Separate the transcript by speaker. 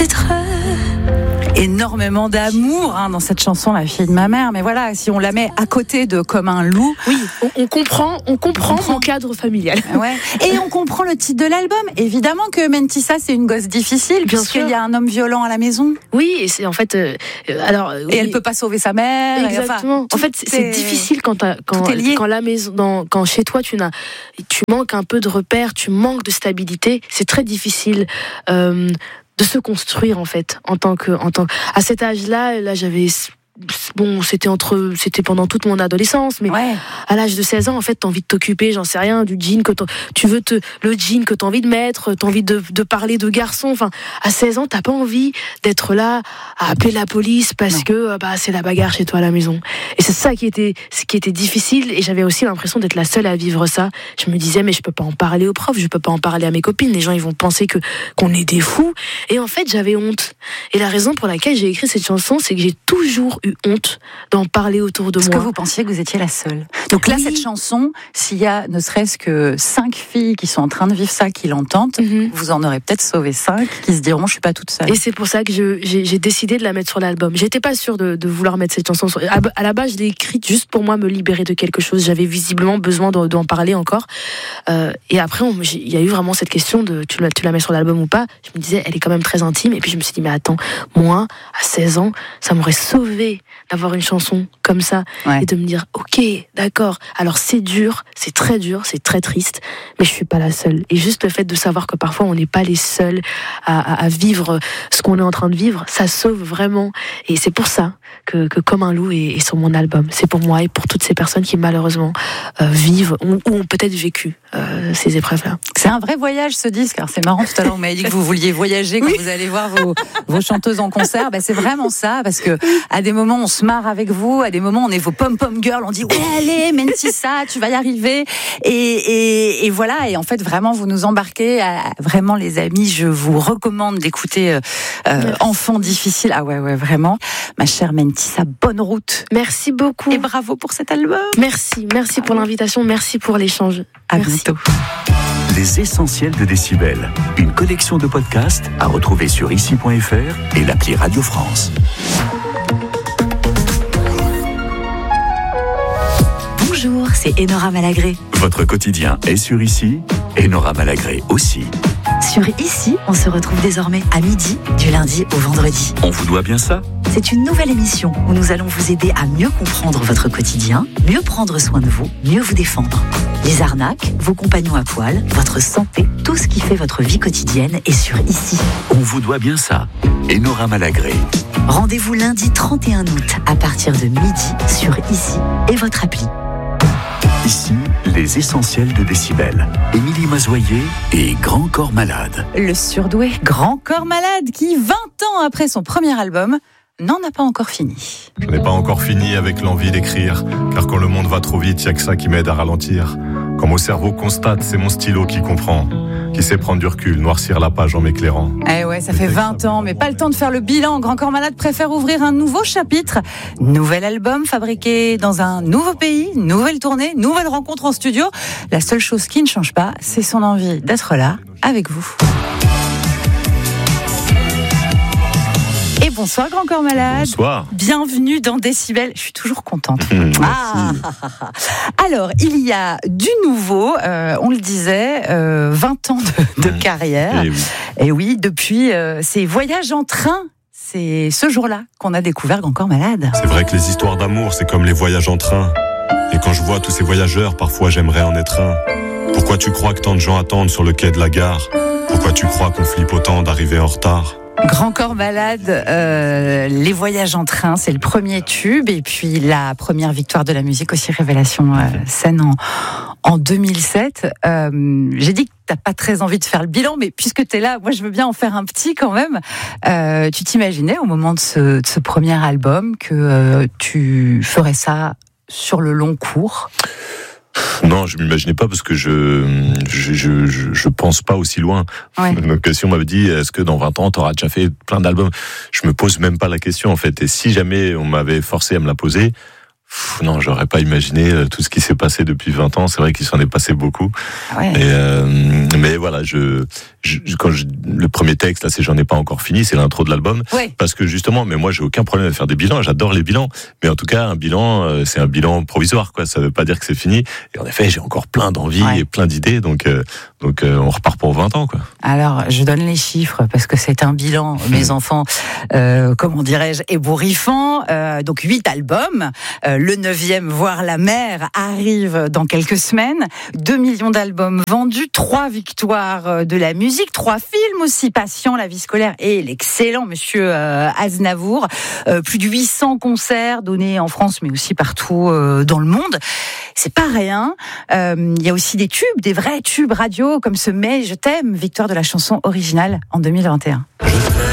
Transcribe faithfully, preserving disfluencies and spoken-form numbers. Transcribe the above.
Speaker 1: d'être énormément d'amour hein, dans cette chanson, La fille de ma mère. Mais voilà, si on la met à côté de Comme un loup,
Speaker 2: oui, on, on comprend, on comprend, on comprend mon cadre familial.
Speaker 1: Ouais. Et on comprend le titre de l'album. Évidemment que Mentissa, c'est une gosse difficile, bien puisqu'il sûr. Y a un homme violent à la maison.
Speaker 2: Oui, et c'est en fait, euh, alors,
Speaker 1: et
Speaker 2: oui.
Speaker 1: elle peut pas sauver sa mère.
Speaker 2: Exactement.
Speaker 1: Enfin,
Speaker 2: en fait, c'est, c'est difficile quand t'as, quand, quand la maison, dans, quand chez toi tu n'as, tu manques un peu de repères, tu manques de stabilité. C'est très difficile. Euh, de se construire en fait en tant que en tant à cet âge-là là j'avais bon c'était entre c'était pendant toute mon adolescence mais
Speaker 1: ouais.
Speaker 2: à l'âge de seize ans en fait t'as envie de t'occuper j'en sais rien du jean que tu veux te le jean que t'as envie de mettre t'as envie de, de parler de garçon enfin à seize ans t'as pas envie d'être là à appeler la police parce non. que bah c'est la bagarre chez toi à la maison et c'est ça qui était ce qui était difficile et j'avais aussi l'impression d'être la seule à vivre ça. Je me disais mais je peux pas en parler aux profs, je peux pas en parler à mes copines, les gens ils vont penser que qu'on est des fous et en fait j'avais honte et la raison pour laquelle j'ai écrit cette chanson c'est que j'ai toujours eu honte d'en parler autour de
Speaker 1: Parce
Speaker 2: moi.
Speaker 1: Parce que vous pensiez que vous étiez la seule. Donc là, oui. cette chanson, s'il y a ne serait-ce que cinq filles qui sont en train de vivre ça, qui l'entendent, mm-hmm. vous en aurez peut-être sauvé cinq qui se diront, je suis pas toute seule.
Speaker 2: Et c'est pour ça que je, j'ai, j'ai décidé de la mettre sur l'album. J'étais pas sûre de, de vouloir mettre cette chanson sur... À, à la base, je l'ai écrite juste pour moi me libérer de quelque chose. J'avais visiblement besoin de, d'en parler encore. Euh, et après, il y a eu vraiment cette question de tu la, tu la mets sur l'album ou pas. Je me disais, elle est quand même très intime. Et puis je me suis dit, mais attends, moi, à seize ans, ça m'aurait sauvé d'avoir une chanson comme ça ouais. et de me dire ok d'accord alors c'est dur c'est très dur c'est très triste mais je suis pas la seule et juste le fait de savoir que parfois on n'est pas les seuls à, à, à vivre ce qu'on est en train de vivre ça sauve vraiment et c'est pour ça que, que Comme un loup est, est sur mon album c'est pour moi et pour toutes ces personnes qui malheureusement euh, vivent ou, ou ont peut-être vécu euh, ces épreuves là.
Speaker 1: C'est un vrai voyage ce disque. Alors, c'est marrant tout à l'heure vous m'avez dit que vous vouliez voyager quand oui. vous allez voir vos, vos chanteuses en concert ben, c'est vraiment ça parce que à des moments on se marre avec vous, à des moments on est vos pom-pom girls, on dit ouais allez Mentissa, tu vas y arriver et, et, et voilà et en fait vraiment vous nous embarquez à, vraiment les amis je vous recommande d'écouter euh, euh, Enfant difficile, ah ouais ouais vraiment ma chère Mentissa, bonne route.
Speaker 2: Merci beaucoup
Speaker 1: et bravo pour cet album.
Speaker 2: Merci, merci pour l'invitation, merci pour l'échange.
Speaker 1: À
Speaker 2: merci.
Speaker 1: bientôt.
Speaker 3: Les essentiels de Décibel, une collection de podcasts à retrouver sur ici point f r et l'appli Radio France.
Speaker 4: Bonjour, c'est Enora Malagré.
Speaker 3: Votre quotidien est sur Ici, Enora Malagré aussi.
Speaker 4: Sur Ici, on se retrouve désormais à midi, du lundi au vendredi.
Speaker 3: On vous doit bien ça ?
Speaker 4: C'est une nouvelle émission où nous allons vous aider à mieux comprendre votre quotidien, mieux prendre soin de vous, mieux vous défendre. Les arnaques, vos compagnons à poil, votre santé, tout ce qui fait votre vie quotidienne est sur Ici.
Speaker 3: On vous doit bien ça, Enora Malagré.
Speaker 4: Rendez-vous lundi trente et un août à partir de midi sur Ici et votre appli.
Speaker 3: Ici, les essentiels de Décibel. Émilie Mazoyer et Grand Corps Malade.
Speaker 1: Le surdoué Grand Corps Malade qui, vingt ans après son premier album, n'en a pas encore fini.
Speaker 5: Je n'ai pas encore fini avec l'envie d'écrire, car quand le monde va trop vite, il n'y a que ça qui m'aide à ralentir. Quand mon cerveau constate, c'est mon stylo qui comprend, qui sait prendre du recul, noircir la page en m'éclairant.
Speaker 1: Eh ouais, ça fait vingt ans, mais pas le temps de faire le bilan. Grand Corps Malade préfère ouvrir un nouveau chapitre. Nouvel album fabriqué dans un nouveau pays, nouvelle tournée, nouvelle rencontre en studio. La seule chose qui ne change pas, c'est son envie d'être là, avec vous. Et bonsoir Grand Corps Malade.
Speaker 5: Bonsoir.
Speaker 1: Bienvenue dans Décibel. Je suis toujours contente.
Speaker 5: Mmh,
Speaker 1: ah. Alors, il y a du nouveau, euh, on le disait, euh, vingt ans de, de carrière.
Speaker 5: Et oui,
Speaker 1: Et oui depuis euh, ces voyages en train. C'est ce jour-là qu'on a découvert Grand Corps Malade.
Speaker 5: C'est vrai que les histoires d'amour, c'est comme les voyages en train. Et quand je vois tous ces voyageurs, parfois j'aimerais en être un. Pourquoi tu crois que tant de gens attendent sur le quai de la gare ? Pourquoi tu crois qu'on flippe autant d'arriver en retard ?
Speaker 1: Grand Corps Malade, euh, les voyages en train, c'est le premier tube et puis la première victoire de la musique aussi, Révélation euh, scène en, en deux mille sept. Euh, j'ai dit que t'as pas très envie de faire le bilan, mais puisque t'es là, moi je veux bien en faire un petit quand même. Euh, tu t'imaginais au moment de ce, de ce premier album que euh, tu ferais ça sur le long cours ?
Speaker 5: Non, je m'imaginais pas parce que je je je je, je pense pas aussi loin.
Speaker 1: Ouais.
Speaker 5: Donc si on m'avait dit est-ce que dans vingt ans tu auras déjà fait plein d'albums, je me pose même pas la question en fait. Et si jamais on m'avait forcé à me la poser,
Speaker 6: Pff, non, j'aurais pas imaginé euh, tout ce qui s'est passé depuis vingt ans. C'est vrai qu'il s'en est passé beaucoup.
Speaker 1: Ouais.
Speaker 6: Et, euh, mais voilà, je, je, quand je, le premier texte, là, c'est J'en ai pas encore fini, c'est l'intro de l'album.
Speaker 1: Ouais.
Speaker 6: Parce que justement, mais moi, j'ai aucun problème à faire des bilans. J'adore les bilans. Mais en tout cas, un bilan, euh, c'est un bilan provisoire, quoi. Ça veut pas dire que c'est fini. Et en effet, j'ai encore plein d'envies
Speaker 1: Ouais.
Speaker 6: et plein d'idées. Donc, euh, donc, euh, on repart pour vingt ans, quoi.
Speaker 1: Alors, je donne les chiffres parce que c'est un bilan, mes enfants, euh, comment dirais-je, ébouriffant. Euh, donc, huit albums. Euh, le neuvième, voire la mer, arrive dans quelques semaines. Deux millions d'albums vendus, trois victoires de la musique, trois films aussi, Patient, La vie scolaire et l'excellent Monsieur euh, Aznavour. Euh, plus de huit cents concerts donnés en France, mais aussi partout euh, dans le monde. C'est pas rien. Euh, il y a aussi des tubes, des vrais tubes radio, comme ce Mais je t'aime, victoire de la chanson originale en deux mille vingt et un.
Speaker 6: Je t'aime.